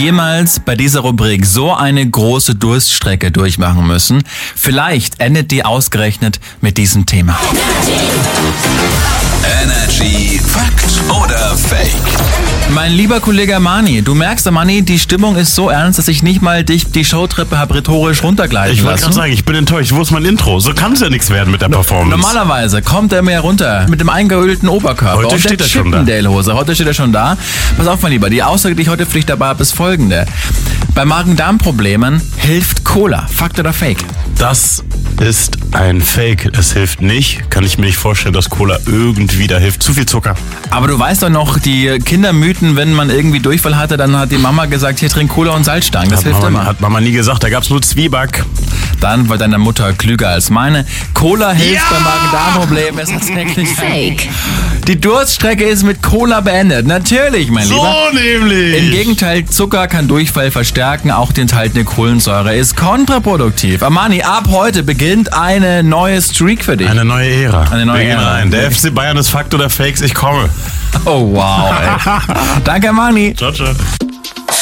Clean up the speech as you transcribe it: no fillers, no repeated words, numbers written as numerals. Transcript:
jemals bei dieser Rubrik so eine große Durststrecke durchmachen müssen? Vielleicht endet die ausgerechnet mit diesem Thema. Energy Fakt oder Fake? Mein lieber Kollege Armani, du merkst, Armani, die Stimmung ist so ernst, dass ich nicht mal dich die Showtreppe habe rhetorisch runtergleiten Ich wollte lassen. gerade sagen, ich bin enttäuscht. Wo ist mein Intro? So kann es ja nichts werden mit der Performance. Normalerweise kommt er mir runter mit dem eingeölten Oberkörper Heute und steht der er schon da. Chippendale-Hose. Heute steht er schon da. Pass auf, mein Lieber, die Aussage, die ich heute für dich dabei habe, ist folgende. Bei Magen-Darm-Problemen hilft Cola. Fakt oder Fake? Das ist ein Fake. Es hilft nicht. Kann ich mir nicht vorstellen, dass Cola irgendwie da hilft. Zu viel Zucker. Aber du weißt doch noch, die Kindermythen, wenn man irgendwie Durchfall hatte, dann hat die Mama gesagt, hier trink Cola und Salzstangen. Das hilft immer. Hat Mama nie gesagt, da gab's nur Zwieback. Dann war deine Mutter klüger als meine. Cola hilft bei Magen-Darm-Problemen. Es ist tatsächlich Fake. Die Durststrecke ist mit Cola beendet. Natürlich, mein Lieber. So nämlich. Im Gegenteil, Zucker kann Durchfall verstärken, auch die enthaltene Kohlensäure ist kontraproduktiv. Armani, ab heute beginnt eine neue Streak für dich. Eine neue Ära. Eine neue Wir gehen Ära. rein. Der FC Bayern ist Fakt oder Fakes. Ich komme. Oh wow, ey. Danke, Armani. Ciao, ciao.